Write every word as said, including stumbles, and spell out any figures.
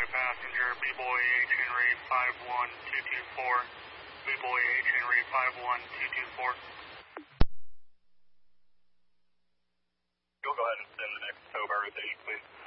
Convoy passenger, B-Boy H Henry five one two two four, B-Boy H Henry five one two two four. You'll go ahead and send the next tow by rotation, please.